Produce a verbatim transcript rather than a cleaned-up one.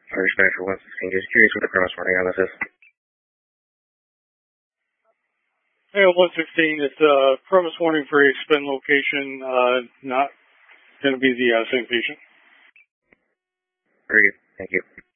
Irish Nitro one sixteen, just curious what the premise warning on this is. Hey, one sixteen, it's a premise warning for a spin location, uh, not going to be the uh, same patient. Very good, thank you.